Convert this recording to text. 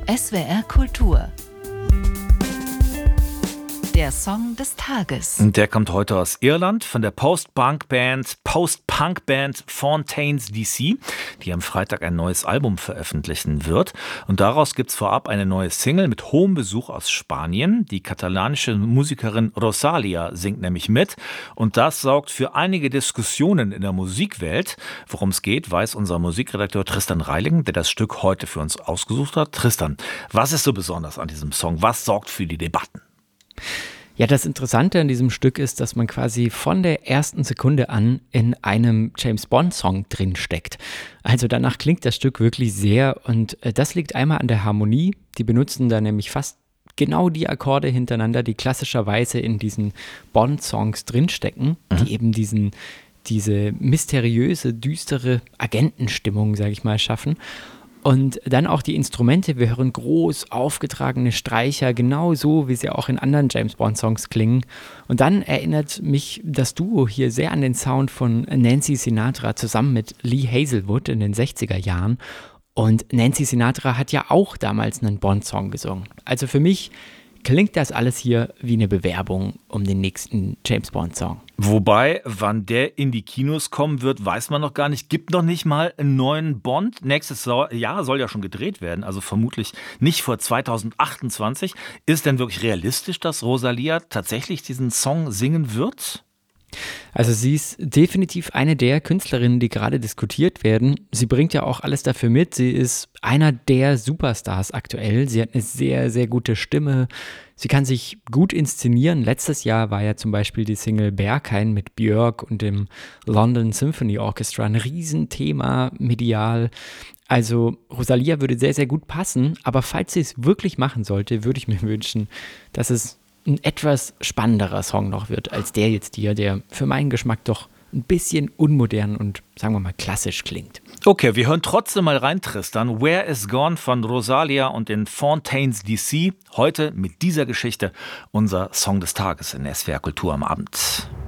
SWR Kultur. Der Song des Tages. Der kommt heute aus Irland von der Post-Punk-Band Fontaines DC, die am Freitag ein neues Album veröffentlichen wird. Und daraus gibt es vorab eine neue Single mit hohem Besuch aus Spanien. Die katalanische Musikerin Rosalia singt nämlich mit. Und das sorgt für einige Diskussionen in der Musikwelt. Worum es geht, weiß unser Musikredakteur Tristan Reiling, der das Stück heute für uns ausgesucht hat. Tristan, was ist so besonders an diesem Song? Was sorgt für die Debatten? Ja, das Interessante an diesem Stück ist, dass man quasi von der ersten Sekunde an in einem James-Bond-Song drinsteckt. Also danach klingt das Stück wirklich sehr und das liegt einmal an der Harmonie. Die benutzen da nämlich fast genau die Akkorde hintereinander, die klassischerweise in diesen Bond-Songs drinstecken, die eben diese mysteriöse, düstere Agentenstimmung, sage ich mal, schaffen. Und dann auch die Instrumente, wir hören groß aufgetragene Streicher, genau so, wie sie auch in anderen James-Bond-Songs klingen. Und dann erinnert mich das Duo hier sehr an den Sound von Nancy Sinatra zusammen mit Lee Hazelwood in den 60er Jahren. Und Nancy Sinatra hat ja auch damals einen Bond-Song gesungen. Also für mich klingt das alles hier wie eine Bewerbung um den nächsten James-Bond-Song. Wobei, wann der in die Kinos kommen wird, weiß man noch gar nicht. Gibt noch nicht mal einen neuen Bond. Nächstes Jahr soll ja schon gedreht werden, also vermutlich nicht vor 2028. Ist denn wirklich realistisch, dass Rosalia tatsächlich diesen Song singen wird? Also sie ist definitiv eine der Künstlerinnen, die gerade diskutiert werden. Sie bringt ja auch alles dafür mit. Sie ist einer der Superstars aktuell. Sie hat eine sehr, sehr gute Stimme. Sie kann sich gut inszenieren. Letztes Jahr war ja zum Beispiel die Single Berghain mit Björk und dem London Symphony Orchestra ein Riesenthema medial. Also Rosalia würde sehr, sehr gut passen. Aber falls sie es wirklich machen sollte, würde ich mir wünschen, dass es ein etwas spannenderer Song noch wird, als der jetzt hier, der für meinen Geschmack doch ein bisschen unmodern und, sagen wir mal, klassisch klingt. Okay, wir hören trotzdem mal rein, Tristan. Where is Gone von Rosalia und den Fontaines DC. Heute mit dieser Geschichte unser Song des Tages in SWR Kultur am Abend.